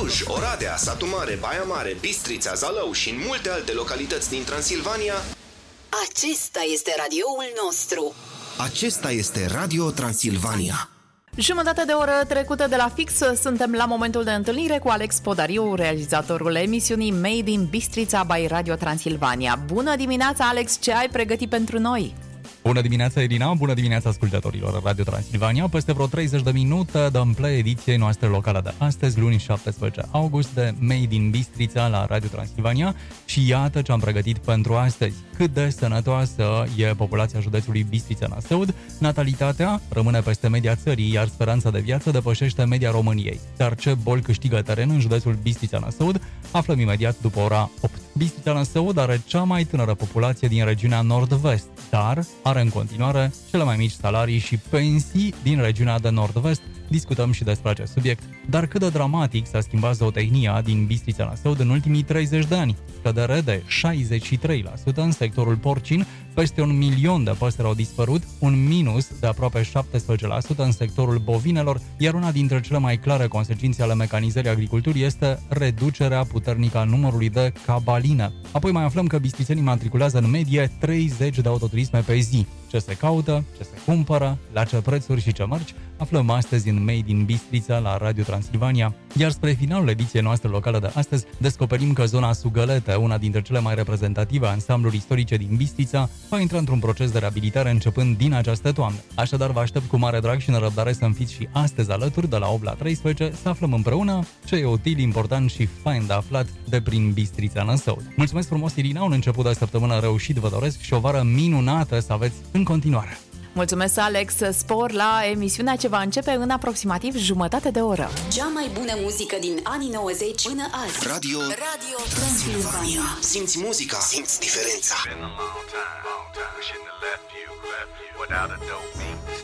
Cluj, Oradea, Satu Mare, Baia Mare, Bistrița, Zalău și în multe alte localități din Transilvania. Acesta este radioul nostru. Acesta este Radio Transilvania. Jumătate de oră trecută de la fix, suntem la momentul de întâlnire cu Alex Podariu, realizatorul emisiunii Made in Bistrița by Radio Transilvania. Bună dimineața, Alex, ce ai pregătit pentru noi? Bună dimineața, Irina, bună dimineața ascultătorilor Radio Transilvania. Peste vreo 30 de minute dăm play ediției noastre locale de astăzi, luni 17 august, de Made in Bistrița la Radio Transilvania. Și iată ce am pregătit pentru astăzi. Cât de sănătoasă e populația județului Bistrița-Năsăud, natalitatea rămâne peste media țării, iar speranța de viață depășește media României. Dar ce boli câștigă teren în județul Bistrița-Năsăud? Aflăm imediat după ora 8. Bistrița-Năsăud are cea mai tânără populație din regiunea nord-vest, dar are în continuare cele mai mici salarii și pensii din regiunea de nord-vest. Discutăm și despre acest subiect. Dar cât de dramatic s-a schimbat zootehnia din Bistrița-Năsăud în ultimii 30 de ani? Scădere de 63% în sectorul porcin, peste 1 milion de păsări au dispărut, un minus de aproape 17% în sectorul bovinelor, iar una dintre cele mai clare consecințe ale mecanizării agriculturii este reducerea puternică a numărului de cabaline. Apoi mai aflăm că bistrițenii matriculează în medie 30 de autoturisme pe zi. Ce se caută, ce se cumpără, la ce prețuri și ce mărci, aflăm astăzi în Made in Bistrița la Radio Transilvania. Iar spre finalul ediției noastre locale de astăzi, descoperim că zona Sugălete, una dintre cele mai reprezentative ansambluri istorice din Bistrița, va intra într-un proces de reabilitare începând din această toamnă. Așadar, vă aștept cu mare drag și nerăbdare să-mi fiți și astăzi alături, de la 8 la 13, să aflăm împreună ce e util, important și fain de aflat de prin Bistrița-Năsăud. Mulțumesc frumos, Irina, un început de săptămână reușit vă doresc și o vară minunată să aveți în continuare. Mulțumesc, Alex, spor la emisiunea ce va începe în aproximativ jumătate de oră. Cea mai bună muzică din anii 90 până azi. Radio Transilvania. Simți muzica, simți diferența.